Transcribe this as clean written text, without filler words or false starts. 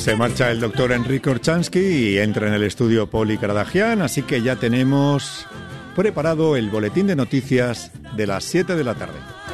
Se marcha el doctor Enrique Orchansky y entra en el estudio Poli Karadagian, así que ya tenemos preparado el boletín de noticias de las 7 de la tarde.